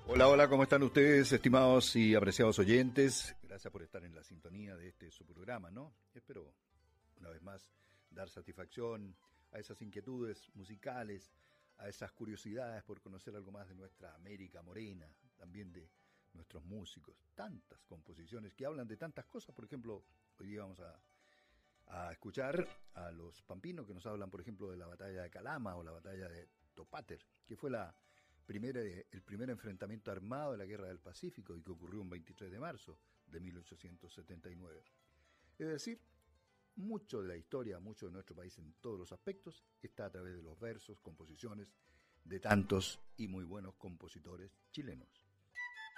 Hola, hola, ¿cómo están ustedes, estimados y apreciados oyentes? Gracias por estar en la sintonía de su programa, ¿no? Espero, una vez más, dar satisfacción a esas inquietudes musicales, a esas curiosidades por conocer algo más de nuestra América morena, también de nuestros músicos. Tantas composiciones que hablan de tantas cosas. Por ejemplo, hoy día vamos a escuchar a los pampinos que nos hablan, por ejemplo, de la batalla de Calama o la batalla de Topater, que fue el primer enfrentamiento armado de la Guerra del Pacífico y que ocurrió un 23 de marzo de 1879. Es decir, mucho de la historia, mucho de nuestro país en todos los aspectos está a través de los versos, composiciones de tantos y muy buenos compositores chilenos.